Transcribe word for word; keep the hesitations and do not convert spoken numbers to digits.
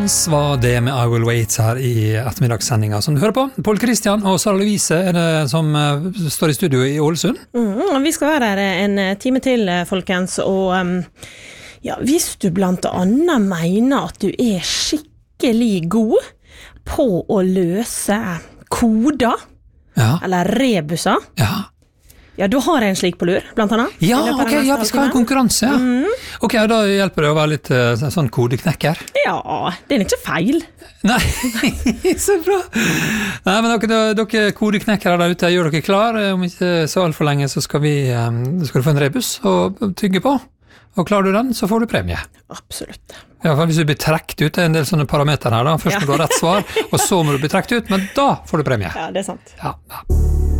Dance var det med I Will Wait her i ettermiddagssendinga som du hører på. Paul Christian og Sara Louise er det som uh, står i studio i Ålesund. Mm, vi skal være her en time til, folkens, og um, ja, hvis du blant annet mener at du er skikkelig god på å løse koder, ja. Eller rebuser, ja. Ja, du har en slik på lur, blant annet. Ja, ok, ja, vi skal ha en konkurranse, ja. Mm. Ok, da hjelper det å være litt uh, sånn kodeknekker. Ja, det er ikke feil. Nei, så bra. Nei, men dere, dere kodeknekkere der ute, gjør dere klar. Om ikke så alt for lenge, så skal vi um, skal du få en rebus å tygge på. Og klarer du den, så får du premie. Absolutt. Ja, for hvis du blir trekt ut, det er en del sånne parameter her da. Først må du ha rett svar, og så må du bli trekt ut, men da får du premie. Ja, det er sant. Ja, ja.